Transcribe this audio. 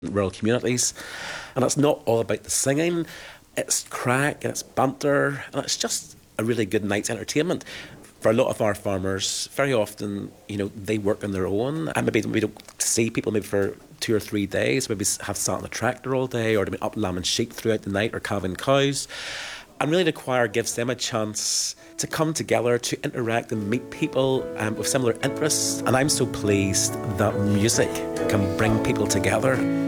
rural communities. And it's not all about the singing, it's crack and it's banter, and it's just a really good night's entertainment. For a lot of our farmers, very often, they work on their own, and maybe we don't see people maybe for 2 or 3 days, maybe have sat on the tractor all day, or to be up lambing sheep throughout the night, or calving cows. And really the choir gives them a chance to come together, to interact and meet people with similar interests. And I'm so pleased that music can bring people together.